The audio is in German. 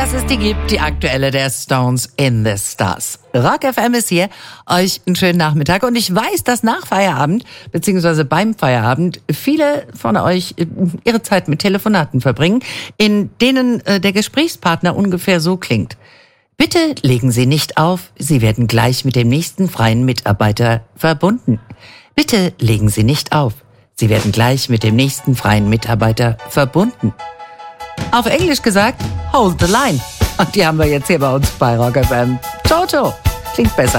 dass es die gibt, die aktuelle der Stones in the Stars. Rock FM ist hier, euch einen schönen Nachmittag und ich weiß, dass nach Feierabend, beziehungsweise beim Feierabend, viele von euch ihre Zeit mit Telefonaten verbringen, in denen der Gesprächspartner ungefähr so klingt. Bitte legen Sie nicht auf, Sie werden gleich mit dem nächsten freien Mitarbeiter verbunden. Bitte legen Sie nicht auf, Sie werden gleich mit dem nächsten freien Mitarbeiter verbunden. Auf Englisch gesagt, hold the line. Und die haben wir jetzt hier bei uns bei Rock FM. Toto, klingt besser.